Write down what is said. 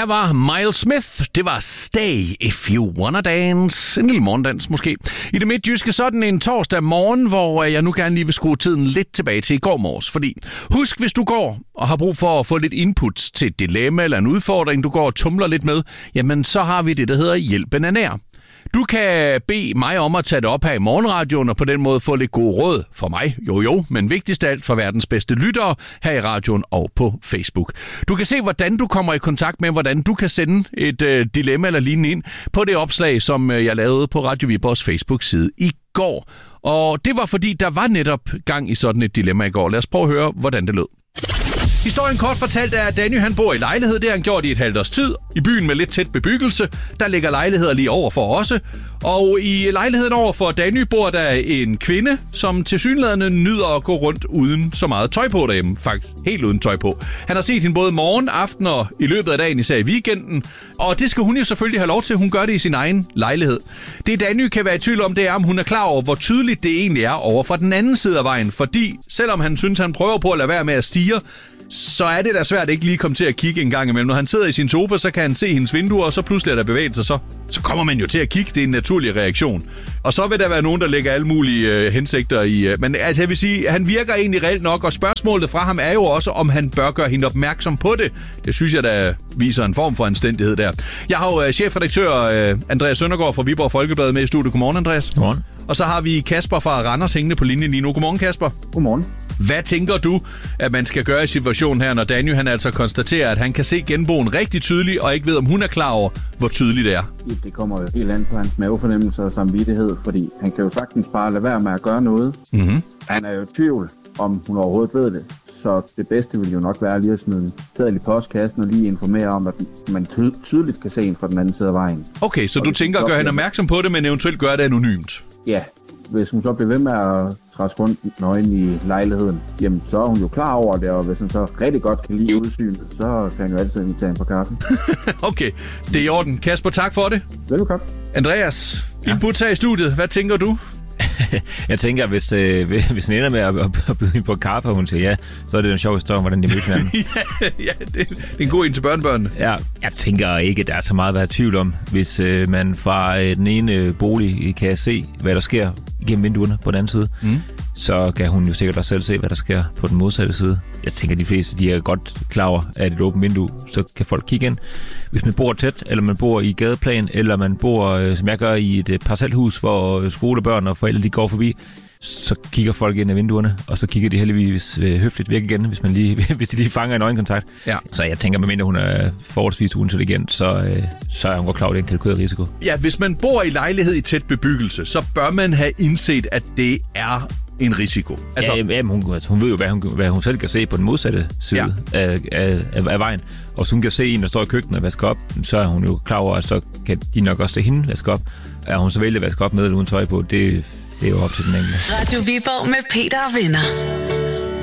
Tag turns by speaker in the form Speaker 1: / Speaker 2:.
Speaker 1: her var Miles Smith. Det var Stay If You Wanna Dance. En lille morgendans måske. I det midtjyske sådan en torsdag morgen, hvor jeg nu gerne lige vil skrue tiden lidt tilbage til i går morges. Fordi husk, hvis du går og har brug for at få lidt input til et dilemma eller en udfordring, du går og tumler lidt med, jamen så har vi det, der hedder Hjælpen er nær. Du kan bede mig om at tage det op her i morgenradioen, og på den måde få lidt gode råd for mig, men vigtigst af alt for verdens bedste lyttere her i radioen og på Facebook. Du kan se, hvordan du kommer i kontakt med, hvordan du kan sende et dilemma eller lignende ind på det opslag, som jeg lavede på Radio Viborgs Facebook-side i går. Og det var fordi, der var netop gang i sådan et dilemma i går. Lad os prøve at høre, hvordan det lød. Historien kort fortalt er, at Danny han bor i lejlighed. Det har han gjort i et halvt års tid. I byen med lidt tæt bebyggelse. Der ligger lejligheder lige over for også. Og i lejligheden over for Danny bor der en kvinde, som tilsyneladende nyder at gå rundt uden så meget tøj på derhjemme. Faktisk helt uden tøj på. Han har set hende både morgen, aften og i løbet af dagen, især i weekenden. Og det skal hun jo selvfølgelig have lov til. Hun gør det i sin egen lejlighed. Det Danny kan være i tvivl om, det er, om hun er klar over, hvor tydeligt det egentlig er over fra den anden side af vejen. Fordi selvom han synes, han prøver på at lade være med at stirre, så er det da svært ikke lige komme til at kigge en gang imellem. Når han sidder i sin sofa, så kan han se hendes vinduer, og så pludselig er der bevægelse, så kommer man jo til at kigge. Det er en naturlig reaktion. Og så vil der være nogen, der lægger alle mulige hensigter i. Men altså, jeg vil sige, han virker egentlig reelt nok, og spørgsmålet fra ham er jo også, om han bør gøre hende opmærksom på det. Det synes jeg, der viser en form for anstændighed der. Jeg har jo chefredaktør Andreas Søndergaard fra Viborg Folkeblad med i studiet. Godmorgen, Andreas.
Speaker 2: Godmorgen.
Speaker 1: Og så har vi Kasper fra Randers hængende på linjen lige nu. Godmorgen, Kasper.
Speaker 3: Godmorgen.
Speaker 1: Hvad tænker du, at man skal gøre i situationen her, når Daniel han altså konstaterer, at han kan se genboen rigtig tydeligt, og ikke ved, om hun er klar over, hvor tydeligt det er?
Speaker 3: Det kommer jo helt an på hans mavefornemmelse og samvittighed, fordi han kan jo sagtens bare lade være med at gøre noget.
Speaker 1: Mm-hmm.
Speaker 3: Han er jo i tvivl, om hun overhovedet ved det. Så det bedste vil jo nok være lige at smide en seddel i postkassen og lige informere om, at man tydeligt kan se en fra den anden side af vejen.
Speaker 1: Okay, så du tænker at gøre hende opmærksom på det, men eventuelt gøre det anonymt?
Speaker 3: Ja, hvis hun så bliver ved med at træske rundt nøgen i lejligheden, jamen så er hun jo klar over det, og hvis hun så rigtig godt kan lide udsynet, så kan han jo altid invitere hende på kaffen. Okay, det er i orden. Kasper, tak for det. Velkommen.
Speaker 1: Andreas, input her i studiet. Hvad tænker du?
Speaker 2: Jeg tænker, hvis han ender med at byde hende på kaffe, og hun siger ja, så er det en sjov historie, hvordan de mødte hinanden.
Speaker 1: ja, det er en god en til børnebørnene.
Speaker 2: Ja, jeg tænker ikke, at der er så meget at være i tvivl om, hvis man fra den ene bolig kan se, hvad der sker igennem vinduerne på den anden side. Så kan hun jo sikkert også selv se, hvad der sker på den modsatte side. Jeg tænker, de fleste de er godt klar over, at et åbent vindue, så kan folk kigge ind. Hvis man bor tæt, eller man bor i gadeplan, eller man bor, som jeg gør, i et parcelhus, hvor skolebørn og forældre de går forbi, så kigger folk ind af vinduerne, og så kigger de heldigvis høfligt væk igen, hvis de lige fanger en øjenkontakt. Ja. Så jeg tænker, medmindre hun er forholdsvis uintelligent, så er hun godt klar over, det er en kalkuleret risiko. Ja, hvis man bor i lejlighed i tæt bebyggelse, så bør man have indset, at det er en risiko. Altså, hun ved jo, hvad hun selv kan se på den modsatte side af vejen. Og hvis hun kan se en, der står i køkkenet og vasker op, så er hun jo klar over, at så kan de nok også se hende vaske op. Er hun så vælger at vaske op med eller uden tøj på, det er jo op til den enkelte.
Speaker 4: Radio Viborg med Peter og venner.